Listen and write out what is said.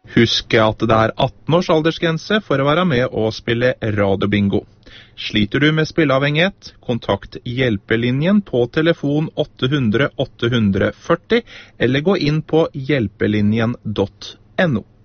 Husk at det er 18 års aldersgrense for å være med og spille radiobingo. Sliter du med spilleavhengighet, kontakt hjelpelinjen på telefon 800 840 eller gå inn på hjelpelinjen.no.